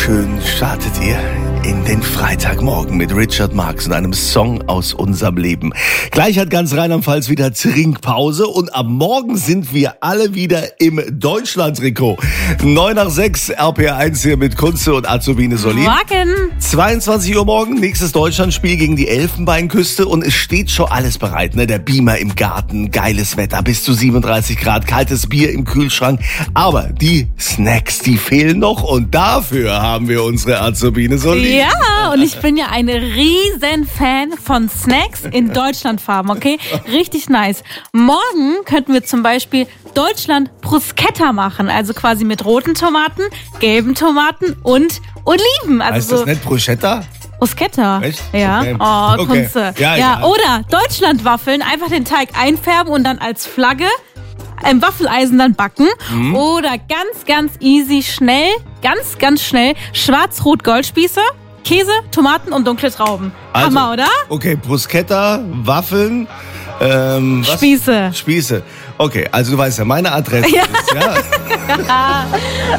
schön startet ihr in den Freitagmorgen mit Richard Marx und einem Song aus unserem Leben. Gleich hat ganz Rheinland-Pfalz wieder Trinkpause und am Morgen sind wir alle wieder im Deutschland-Trikot. 9 nach 6, RPR1 hier mit Kunze und Azubine Solin. Morgen. 22 Uhr morgen, nächstes Deutschlandspiel gegen die Elfenbeinküste und es steht schon alles bereit. Ne? Der Beamer im Garten, geiles Wetter, bis zu 37 Grad, kaltes Bier im Kühlschrank. Aber die Snacks, die fehlen noch und dafür haben wir unsere Azubine Solin. Ja, und ich bin ja ein riesen Fan von Snacks in Deutschlandfarben, okay? Richtig nice. Morgen könnten wir zum Beispiel Deutschland Bruschetta machen, also quasi mit roten Tomaten, gelben Tomaten und Oliven. Also Heißt das nicht Bruschetta? Bruschetta. Echt? Ja. Okay. Oh, Okay. Kunze. Ja. Oder Deutschlandwaffeln, einfach den Teig einfärben und dann als Flagge im Waffeleisen dann backen. Oder ganz easy, schnell, ganz schnell Schwarz-Rot-Goldspieße, Käse, Tomaten und dunkle Trauben. Also, Hammer, oder? Okay, Bruschetta, Waffeln, was? Spieße. Spieße. Okay, also du weißt ja, meine Adresse ist, ja.